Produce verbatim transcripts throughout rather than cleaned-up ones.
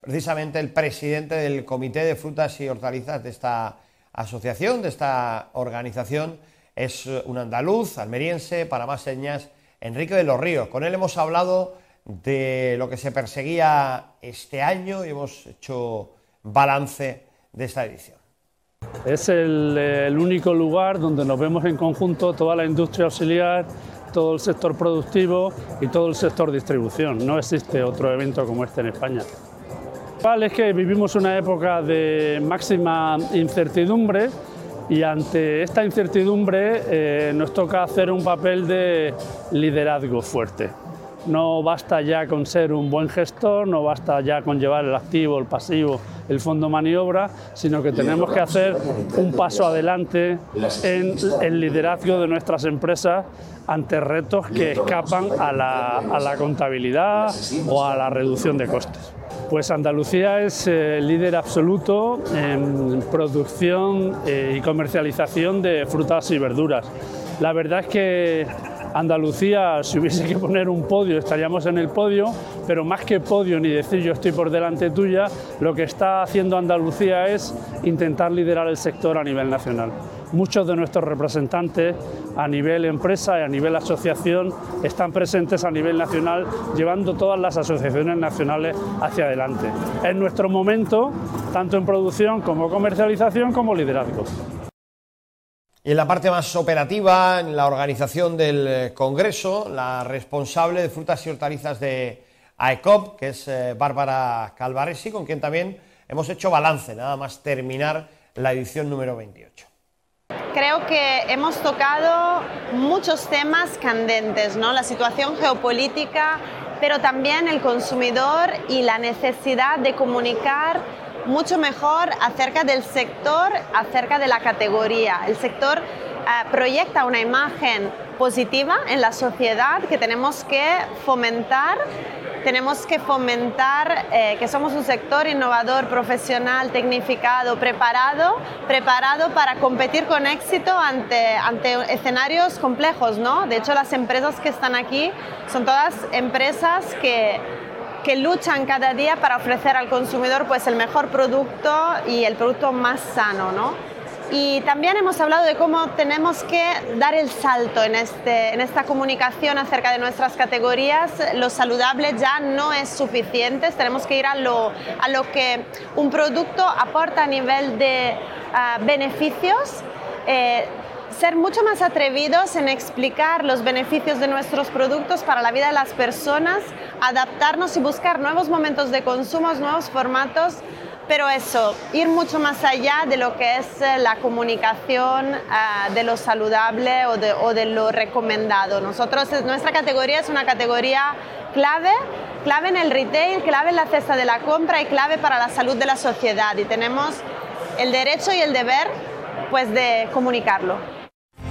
precisamente el presidente del Comité de Frutas y Hortalizas de esta asociación, de esta organización, es un andaluz, almeriense, para más señas, Enrique de los Ríos. Con él hemos hablado de lo que se perseguía este año y hemos hecho balance de esta edición. Es el, el único lugar donde nos vemos en conjunto toda la industria auxiliar, todo el sector productivo y todo el sector distribución. No existe otro evento como este en España. Es que vivimos una época de máxima incertidumbre y ante esta incertidumbre eh, nos toca hacer un papel de liderazgo fuerte. No basta ya con ser un buen gestor, no basta ya con llevar el activo, el pasivo, el fondo maniobra, sino que tenemos que hacer un paso adelante en el liderazgo de nuestras empresas ante retos que escapan a la, a la contabilidad o a la reducción de costes. Pues Andalucía es eh, líder absoluto en producción eh, y comercialización de frutas y verduras. La verdad es que Andalucía, si hubiese que poner un podio, estaríamos en el podio, pero más que podio ni decir yo estoy por delante tuya, lo que está haciendo Andalucía es intentar liderar el sector a nivel nacional. Muchos de nuestros representantes a nivel empresa y a nivel asociación están presentes a nivel nacional, llevando todas las asociaciones nacionales hacia adelante. Es nuestro momento, tanto en producción como comercialización como liderazgo. Y en la parte más operativa, en la organización del Congreso, la responsable de frutas y hortalizas de AECOP, que es eh, Bárbara Calvaresi, con quien también hemos hecho balance, nada más terminar la edición número veintiocho. Creo que hemos tocado muchos temas candentes, ¿no? La situación geopolítica, pero también el consumidor y la necesidad de comunicar mucho mejor acerca del sector, acerca de la categoría. El sector eh, proyecta una imagen positiva en la sociedad que tenemos que fomentar. Tenemos que fomentar eh, que somos un sector innovador, profesional, tecnificado, preparado, preparado para competir con éxito ante, ante escenarios complejos, ¿no? De hecho, las empresas que están aquí son todas empresas que que luchan cada día para ofrecer al consumidor pues el mejor producto y el producto más sano, ¿no? Y también hemos hablado de cómo tenemos que dar el salto en, este, en esta comunicación acerca de nuestras categorías. Lo saludable ya no es suficiente, tenemos que ir a lo, a lo que un producto aporta a nivel de uh, beneficios. Eh, Ser mucho más atrevidos en explicar los beneficios de nuestros productos para la vida de las personas, adaptarnos y buscar nuevos momentos de consumo, nuevos formatos, pero eso, ir mucho más allá de lo que es la comunicación uh, de lo saludable o de, o de lo recomendado. Nosotros, nuestra categoría es una categoría clave, clave en el retail, clave en la cesta de la compra y clave para la salud de la sociedad, y tenemos el derecho y el deber pues, de comunicarlo.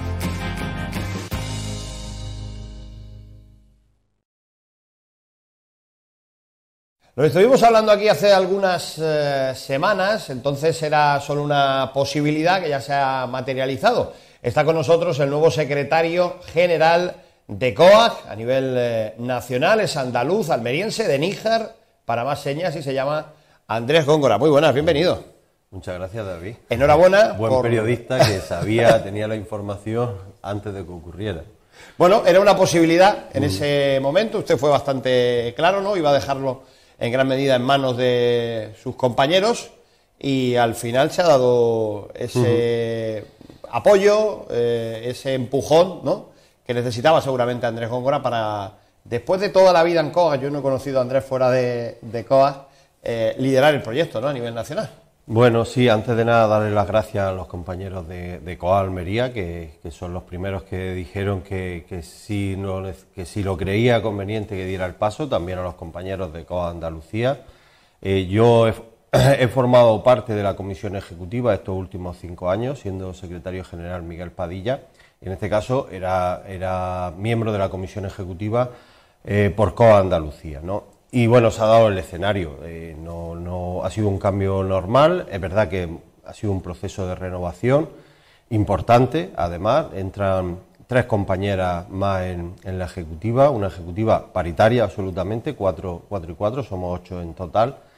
Lo estuvimos hablando aquí hace algunas eh, semanas, entonces era solo una posibilidad que ya se ha materializado. Está con nosotros el nuevo secretario general de COAG a nivel eh, nacional, es andaluz, almeriense, de Níjar, para más señas, y se llama Andrés Góngora. Muy buenas, bienvenido. Muchas gracias, David. Enhorabuena. Buen por... periodista que sabía, tenía la información antes de que ocurriera. Bueno, era una posibilidad en mm. ese momento, usted fue bastante claro, ¿no? Iba a dejarlo en gran medida en manos de sus compañeros y al final se ha dado ese uh-huh. apoyo, eh, ese empujón, ¿no?, que necesitaba seguramente Andrés Góngora para, después de toda la vida en COAG, yo no he conocido a Andrés fuera de, de COAG, eh, liderar el proyecto, ¿no?, a nivel nacional. Bueno, sí, antes de nada darle las gracias a los compañeros de, de COAG Almería, que, que son los primeros que dijeron que, que, si no, que si lo creía conveniente que diera el paso, también a los compañeros de COAG Andalucía. Eh, yo he, he formado parte de la comisión ejecutiva estos últimos cinco años, siendo secretario general Miguel Padilla. En este caso era, era miembro de la comisión ejecutiva eh, por COAG Andalucía, ¿no? Y bueno, se ha dado el escenario, eh, no, no ha sido un cambio normal, es verdad que ha sido un proceso de renovación importante, además, entran tres compañeras más en, en la ejecutiva, una ejecutiva paritaria absolutamente, cuatro, cuatro y cuatro, somos ocho en total,